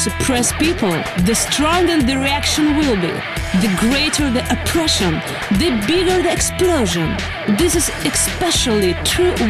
suppress people, the stronger the reaction will be. The greater the oppression, the bigger the explosion. This is especially true